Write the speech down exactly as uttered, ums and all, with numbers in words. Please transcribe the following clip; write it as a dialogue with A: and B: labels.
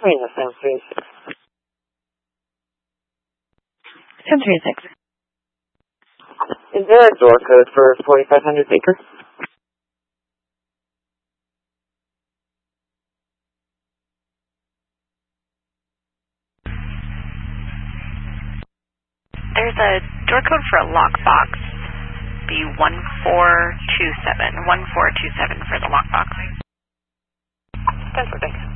A: Marina seven three six.
B: seven three six.
A: Is there a door code for forty-five hundred Baker?
C: There's a door code for a lockbox. Be one four two seven. one four two seven for the lockbox.
A: ten four, thanks.